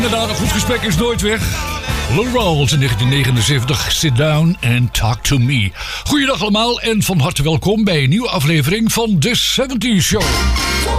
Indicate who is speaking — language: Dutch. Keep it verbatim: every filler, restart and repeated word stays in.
Speaker 1: Inderdaad, een goed gesprek is nooit weg. Lou Rawls in negentien negenenzeventig, Sit Down and Talk to Me. Goeiedag allemaal en van harte welkom bij een nieuwe aflevering van The zeventig Show.